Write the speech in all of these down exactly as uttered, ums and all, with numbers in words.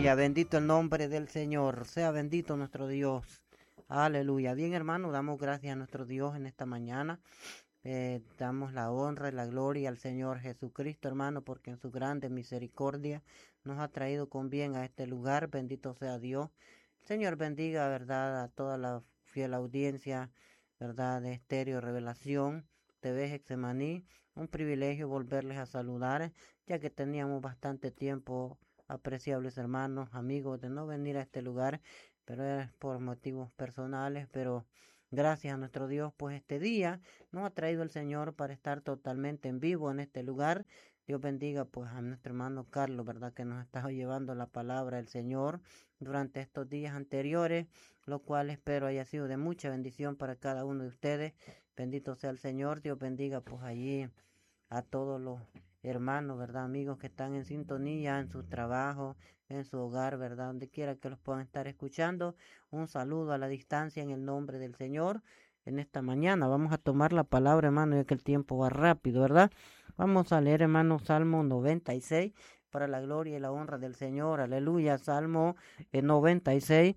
Aleluya, bendito el nombre del Señor, sea bendito nuestro Dios. Aleluya. Bien, hermano, damos gracias a nuestro Dios en esta mañana. Eh, damos la honra y la gloria al Señor Jesucristo, hermano, porque en su grande misericordia nos ha traído con bien a este lugar. Bendito sea Dios. El Señor bendiga, verdad, a toda la fiel audiencia, verdad, de Estéreo Revelación, T V Getsemaní. Un privilegio volverles a saludar, ya que teníamos bastante tiempo, apreciables hermanos, amigos, de no venir a este lugar, pero es por motivos personales, pero gracias a nuestro Dios, pues este día nos ha traído el Señor para estar totalmente en vivo en este lugar. Dios bendiga pues a nuestro hermano Carlos, verdad, que nos ha estado llevando la palabra del Señor durante estos días anteriores, lo cual espero haya sido de mucha bendición para cada uno de ustedes. Bendito sea el Señor. Dios bendiga pues allí a todos los hermanos, verdad, amigos que están en sintonía en su trabajo, en su hogar, verdad, donde quiera que los puedan estar escuchando. Un saludo a la distancia en el nombre del Señor. En esta mañana vamos a tomar la palabra, hermano, ya que el tiempo va rápido, ¿verdad? Vamos a leer, hermano, Salmo noventa y seis, para la gloria y la honra del Señor. Aleluya, Salmo eh, noventa y seis.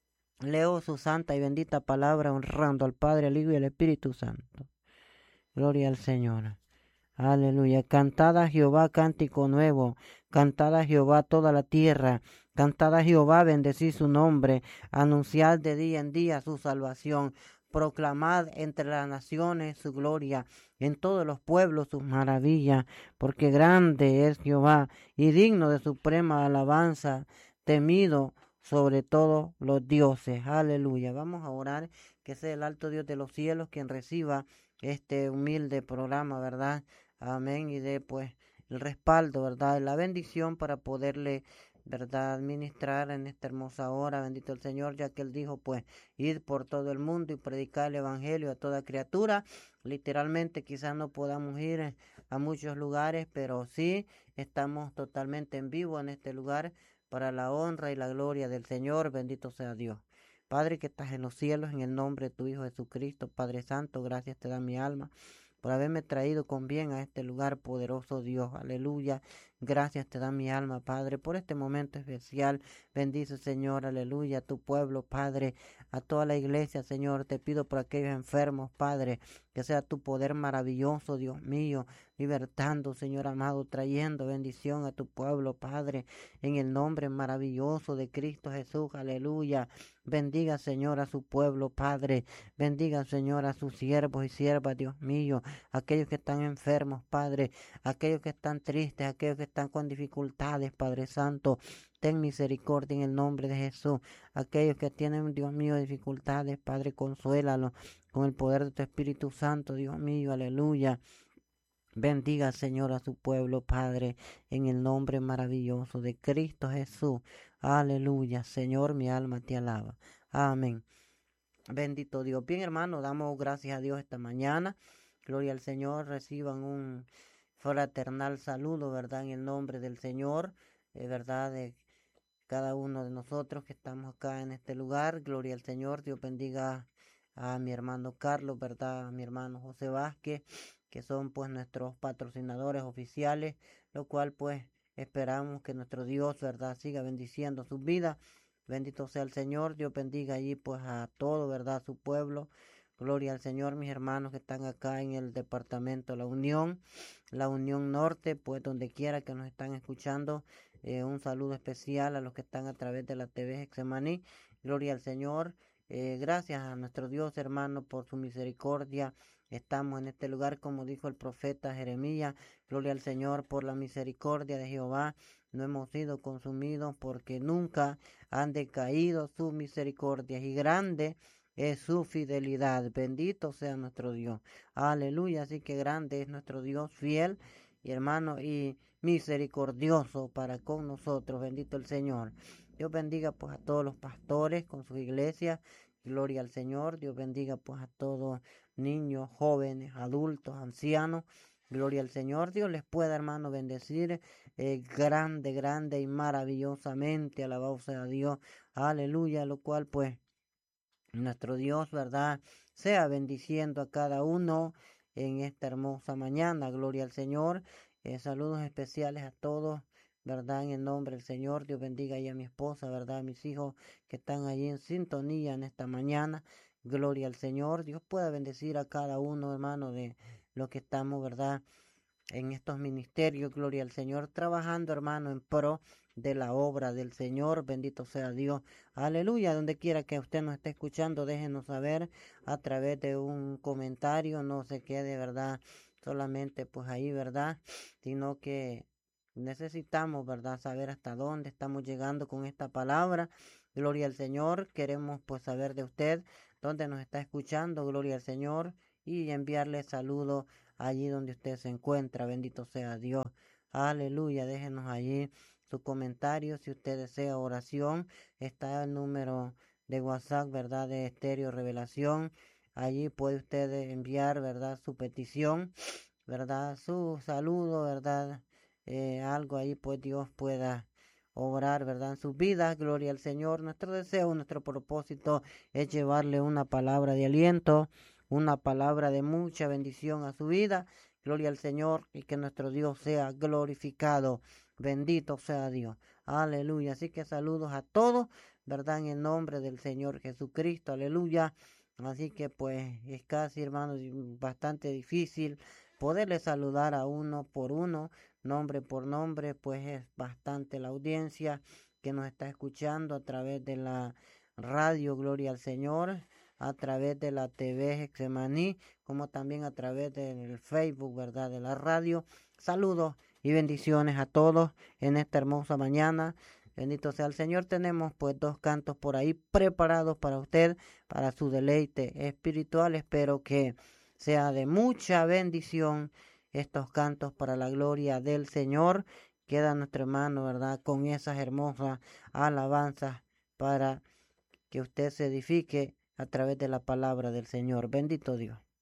Leo su santa y bendita palabra, honrando al Padre, al Hijo y al Espíritu Santo. Gloria al Señor. Aleluya. Cantad a Jehová cántico nuevo. Cantad a Jehová toda la tierra. Cantad a Jehová, bendecid su nombre. Anunciad de día en día su salvación. Proclamad entre las naciones su gloria, en todos los pueblos sus maravillas, porque grande es Jehová y digno de suprema alabanza, temido sobre todos los dioses. Aleluya. Vamos a orar, que sea el alto Dios de los cielos quien reciba este humilde programa, ¿verdad? Amén. Y de pues el respaldo, ¿verdad? La bendición para poderle, ¿verdad?, administrar en esta hermosa hora. Bendito el Señor, ya que Él dijo, pues, ir por todo el mundo y predicar el Evangelio a toda criatura. Literalmente quizás no podamos ir a muchos lugares, pero sí estamos totalmente en vivo en este lugar para la honra y la gloria del Señor. Bendito sea Dios. Padre que estás en los cielos, en el nombre de tu Hijo Jesucristo, Padre Santo, gracias te da mi alma por haberme traído con bien a este lugar, poderoso Dios, aleluya. Gracias te da mi alma, Padre, por este momento especial. Bendice, Señor, aleluya, a tu pueblo, Padre, a toda la iglesia, Señor. Te pido por aquellos enfermos, Padre, que sea tu poder maravilloso, Dios mío, libertando, Señor amado, trayendo bendición a tu pueblo, Padre, en el nombre maravilloso de Cristo Jesús, aleluya. Bendiga, Señor, a su pueblo, Padre. Bendiga, Señor, a sus siervos y siervas, Dios mío. Aquellos que están enfermos, Padre. Aquellos que están tristes, aquellos que están con dificultades, Padre Santo. Ten misericordia en el nombre de Jesús. Aquellos que tienen, Dios mío, dificultades, Padre, consuélalos con el poder de tu Espíritu Santo, Dios mío, aleluya. Bendiga, Señor, a su pueblo, Padre, en el nombre maravilloso de Cristo Jesús. Aleluya. Señor, mi alma te alaba. Amén. Bendito Dios. Bien, hermano, damos gracias a Dios esta mañana. Gloria al Señor. Reciban un fraternal saludo, ¿verdad? En el nombre del Señor, de verdad, de cada uno de nosotros que estamos acá en este lugar. Gloria al Señor. Dios bendiga a mi hermano Carlos, ¿verdad? A mi hermano José Vázquez, que son pues nuestros patrocinadores oficiales, lo cual pues esperamos que nuestro Dios, ¿verdad?, siga bendiciendo sus vidas. Bendito sea el Señor. Dios bendiga allí pues a todo, ¿verdad?, su pueblo. Gloria al Señor, mis hermanos que están acá en el departamento La Unión, La Unión Norte, pues donde quiera que nos están escuchando. Eh, un saludo especial a los que están a través de la T V Getsemaní. Gloria al Señor. Eh, gracias a nuestro Dios, hermano, por su misericordia. Estamos en este lugar, como dijo el profeta Jeremías. Gloria al Señor por la misericordia de Jehová. No hemos sido consumidos porque nunca han decaído sus misericordias, y grande es su fidelidad. Bendito sea nuestro Dios. Aleluya. Así que grande es nuestro Dios, fiel y hermano y misericordioso para con nosotros. Bendito el Señor. Dios bendiga pues a todos los pastores con sus iglesias. Gloria al Señor. Dios bendiga pues a todos niños, jóvenes, adultos, ancianos. Gloria al Señor. Dios les pueda, hermano, bendecir eh, grande, grande y maravillosamente. Alabado sea Dios. Aleluya. Lo cual pues nuestro Dios, ¿verdad?, sea bendiciendo a cada uno en esta hermosa mañana. Gloria al Señor. Eh, saludos especiales a todos, ¿verdad? En el nombre del Señor, Dios bendiga ahí a mi esposa, ¿verdad? A mis hijos que están allí en sintonía en esta mañana. Gloria al Señor. Dios pueda bendecir a cada uno, hermano, de los que estamos, ¿verdad? En estos ministerios, gloria al Señor, trabajando, hermano, en pro de la obra del Señor. Bendito sea Dios. Aleluya. Donde quiera que usted nos esté escuchando, déjenos saber a través de un comentario. No se quede, ¿verdad? Solamente pues ahí, ¿verdad? Sino que necesitamos, ¿verdad? Saber hasta dónde estamos llegando con esta palabra. Gloria al Señor. Queremos pues saber de usted dónde nos está escuchando. Gloria al Señor. Y enviarle saludos allí donde usted se encuentra. Bendito sea Dios. Aleluya. Déjenos allí su comentario. Si usted desea oración, está el número de WhatsApp, ¿verdad? De Estéreo Revelación. Allí puede usted enviar, ¿verdad? Su petición, ¿verdad? Su saludo, ¿verdad? Eh, algo ahí, pues Dios pueda obrar, ¿verdad? En sus vidas. Gloria al Señor. Nuestro deseo, nuestro propósito es llevarle una palabra de aliento, una palabra de mucha bendición a su vida. Gloria al Señor y que nuestro Dios sea glorificado. Bendito sea Dios. Aleluya. Así que saludos a todos, ¿verdad? En el nombre del Señor Jesucristo. Aleluya. Así que pues es casi, hermanos, bastante difícil poderle saludar a uno por uno, nombre por nombre, pues es bastante la audiencia que nos está escuchando a través de la radio, gloria al Señor, a través de la T V Getsemaní, como también a través del Facebook, ¿verdad? De la radio. Saludos y bendiciones a todos en esta hermosa mañana. Bendito sea el Señor. Tenemos pues dos cantos por ahí preparados para usted, para su deleite espiritual. Espero que sea de mucha bendición estos cantos para la gloria del Señor. Queda nuestro hermano, ¿verdad? Con esas hermosas alabanzas para que usted se edifique a través de la palabra del Señor. Bendito Dios.